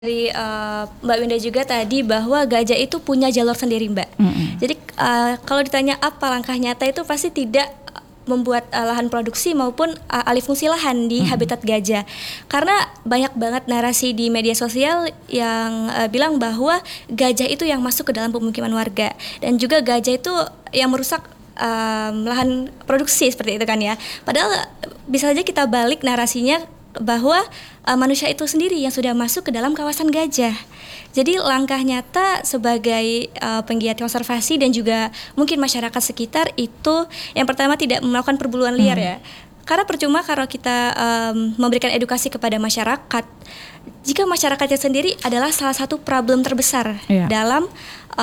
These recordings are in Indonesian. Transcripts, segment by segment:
Dari Mbak Winda juga tadi bahwa gajah itu punya jalur sendiri, Mbak. Jadi kalau ditanya apa langkah nyata itu pasti tidak membuat lahan produksi maupun alih fungsi lahan di habitat gajah. Karena banyak banget narasi di media sosial yang bilang bahwa gajah itu yang masuk ke dalam pemukiman warga dan juga gajah itu yang merusak lahan produksi seperti itu kan ya. Padahal bisa saja kita balik narasinya bahwa manusia itu sendiri yang sudah masuk ke dalam kawasan gajah. Jadi langkah nyata sebagai penggiat konservasi dan juga mungkin masyarakat sekitar itu yang pertama tidak melakukan perburuan liar ya. Karena percuma kalau kita memberikan edukasi kepada masyarakat jika masyarakatnya sendiri adalah salah satu problem terbesar dalam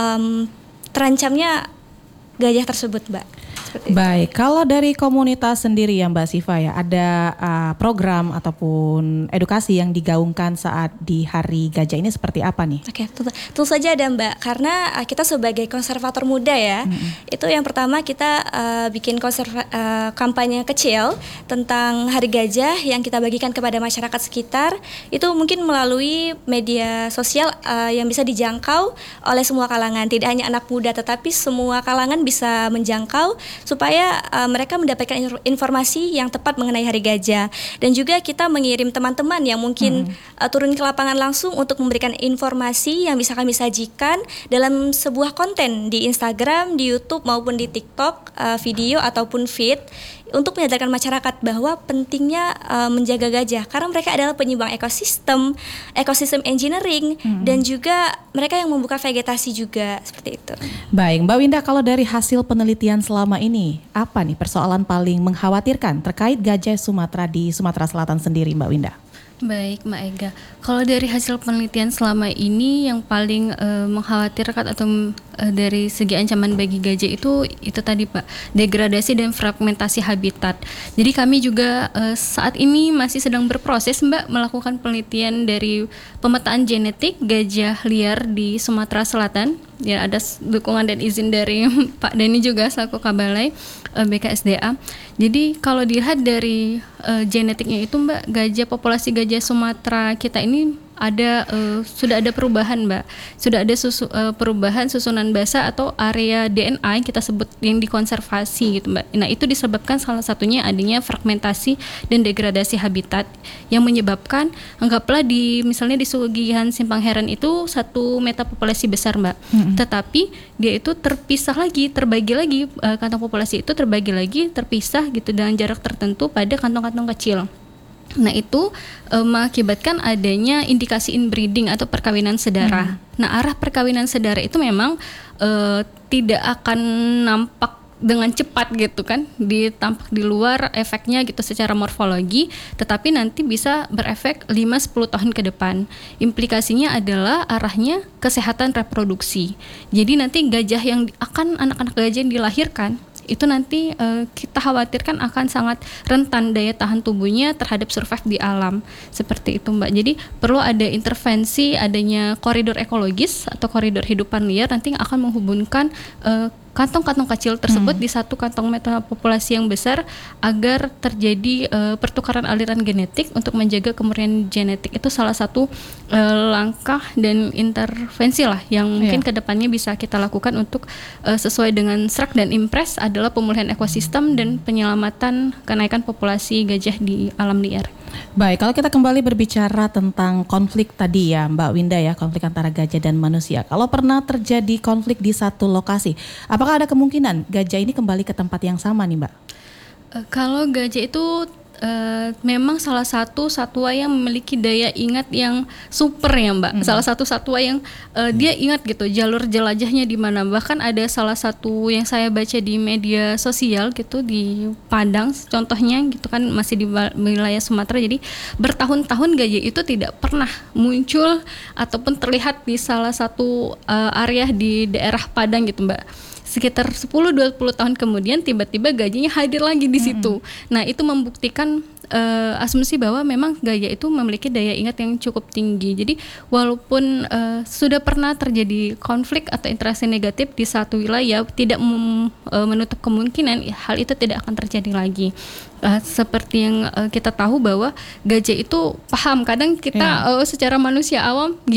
terancamnya gajah tersebut, Mbak. Baik, kalau dari komunitas sendiri ya Mbak Siva ya, ada program ataupun edukasi yang digaungkan saat di Hari Gajah ini seperti apa nih? Oke, tentu saja ada Mbak, karena kita sebagai konservator muda ya, itu yang pertama kita bikin kampanye kecil tentang Hari Gajah yang kita bagikan kepada masyarakat sekitar, itu mungkin melalui media sosial yang bisa dijangkau oleh semua kalangan, tidak hanya anak muda tetapi semua kalangan bisa menjangkau supaya mereka mendapatkan informasi yang tepat mengenai Hari Gajah. Dan juga kita mengirim teman-teman yang mungkin turun ke lapangan langsung untuk memberikan informasi yang bisa kami sajikan dalam sebuah konten di Instagram, di YouTube maupun di TikTok, video ataupun feed, untuk menyadarkan masyarakat bahwa pentingnya menjaga gajah karena mereka adalah penyeimbang ekosistem engineering dan juga mereka yang membuka vegetasi juga seperti itu. Baik, Mbak Winda, kalau dari hasil penelitian selama ini apa nih persoalan paling mengkhawatirkan terkait gajah Sumatera di Sumatera Selatan sendiri, Mbak Winda? Baik, Mbak Ega. Kalau dari hasil penelitian selama ini yang paling mengkhawatirkan atau dari segi ancaman bagi gajah itu tadi Pak, degradasi dan fragmentasi habitat. Jadi kami juga saat ini masih sedang berproses Mbak melakukan penelitian dari pemetaan genetik gajah liar di Sumatera Selatan. Ya, ada dukungan dan izin dari Pak Dani juga selaku Kabalai BKSDA. Jadi kalau dilihat dari genetiknya itu Mbak, populasi gajah Sumatera kita ini sudah ada perubahan Mbak, sudah ada perubahan susunan basa atau area DNA yang kita sebut yang dikonservasi gitu Mbak. Nah itu disebabkan salah satunya adanya fragmentasi dan degradasi habitat yang menyebabkan anggaplah misalnya di Sugihan Simpang Heran itu satu metapopulasi besar Mbak, tetapi dia itu terbagi lagi kantong populasi itu terbagi lagi terpisah gitu dengan jarak tertentu pada kantong-kantong kecil. Nah itu mengakibatkan adanya indikasi inbreeding atau perkawinan sedara. Nah arah perkawinan sedara itu memang tidak akan nampak dengan cepat gitu kan, tampak di luar efeknya gitu secara morfologi, tetapi nanti bisa berefek 5-10 tahun ke depan. Implikasinya adalah arahnya kesehatan reproduksi. Jadi nanti anak-anak gajah yang dilahirkan itu nanti kita khawatirkan akan sangat rentan daya tahan tubuhnya terhadap survive di alam seperti itu Mbak. Jadi perlu ada intervensi adanya koridor ekologis atau koridor hidupan liar nanti yang akan menghubungkan kantong-kantong kecil tersebut di satu kantong metapopulasi yang besar agar terjadi pertukaran aliran genetik untuk menjaga kemurnian genetik. Itu salah satu langkah dan intervensi lah yang mungkin kedepannya bisa kita lakukan untuk sesuai dengan SRAK dan IMPRES adalah pemulihan ekosistem dan penyelamatan kenaikan populasi gajah di alam liar. Baik, kalau kita kembali berbicara tentang konflik tadi ya Mbak Winda ya, konflik antara gajah dan manusia. Kalau pernah terjadi konflik di satu lokasi, apakah ada kemungkinan gajah ini kembali ke tempat yang sama nih Mbak? Kalau gajah itu memang salah satu satwa yang memiliki daya ingat yang super ya Mbak. Salah satu satwa yang dia ingat gitu jalur jelajahnya di mana. Bahkan ada salah satu yang saya baca di media sosial gitu di Padang contohnya gitu kan, masih di wilayah Sumatera. Jadi bertahun-tahun gajah itu tidak pernah muncul ataupun terlihat di salah satu area di daerah Padang gitu Mbak. sekitar 10-20 tahun kemudian tiba-tiba gajahnya hadir lagi di situ. Nah, itu membuktikan asumsi bahwa memang gajah itu memiliki daya ingat yang cukup tinggi. Jadi walaupun sudah pernah terjadi konflik atau interaksi negatif di satu wilayah, tidak menutup kemungkinan hal itu tidak akan terjadi lagi. Seperti yang kita tahu bahwa gajah itu paham. Kadang kita secara manusia awam